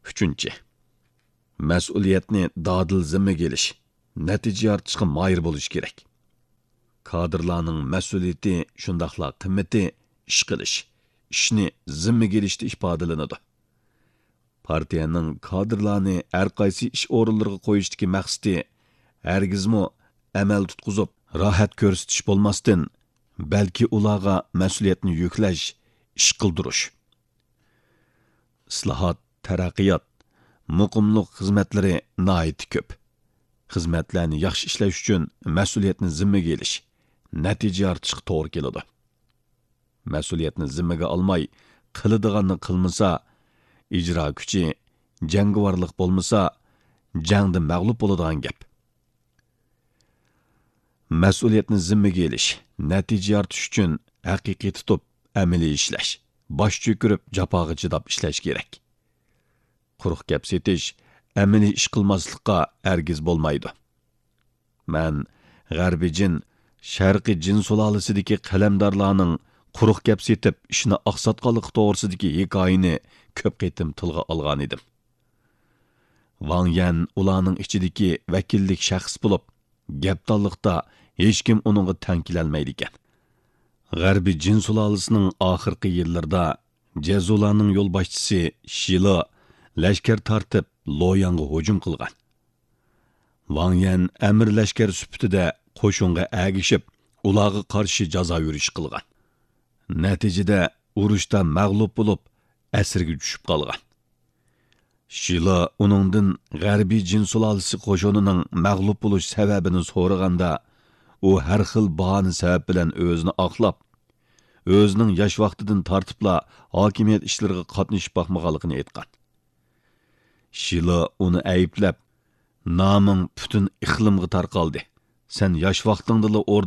Üçüncü, mas'uliyatni dadil zimmaga elish, natija yaratishga moyir bo'lish kerak. Kadrlarning mas'uliyati shundaqla qimmati ish qilish, ishni zimmaga elishda ifodalanadi. Partiyaning kadrlarni har qaysi ish o'rinlariga qo'yishdagi maqsadi hargizmi amal tutqizib, rohat ko'rsatish bo'lmasdan, balki ularga mas'uliyatni yuklash, ish qildirish. Islohot, taraqqiyot, muqimlik xizmatlari nihoyat ko'p. Xizmatlarni yaxshi ishlash uchun mas'uliyatni zimmaga elish, natija yaratishga to'g'ri keladi. Mas'uliyatni zimmaga olmay, qiladiganni qilmasa, ijro kuchi, jangovarlik bo'lmasa, jangda mag'lub bo'ladigan gap. Mas'uliyatni zimmaga elish, natija yaratish uchun haqiqiy tutib, amaliy ishlash, bosh cho'kirib, jafoga chidab ishlash kerak. Quruq gap setish, amaliy ish qilmaslikqa hargiz bo'lmaydi. Men g'arbiy jin, sharqiy jin sulolasidagi qalamdorlarning quruq gap setib, ishni oqsatganligi to'g'risidagi hikoyani ko'p qitim tilga olgan edim. Wang Yan ularning ichidagi vakillik shaxs bo'lib, gapdonlikda hech kim uningga tang kelolmaydi ekan. G'arbiy jin sulolasining oxirgi yillarida Jazularning yo'lboshchisi Shilo lashkar tortib Loyanga hujum qilgan. Wang Yan amir lashkar sifatida qo'shinga agishib, ularga qarshi jazo yurish qilgan. Natijada urushda mag'lub bo'lib, asirga tushib qolgan. Shilo uningdan g'arbiy jin sulolasi qo'shinining mag'lub bo'lish sababini so'raganda, u har xil bahona sabab bilan o'zini oqlab, o'zining yosh vaqtidan tortibla hokimiyat ishlariga qatnashib boqmaganligini aytgan. Shilo uni ayblab, "Naming butun iqlimga tarqaldi. Sen yosh vaqtingda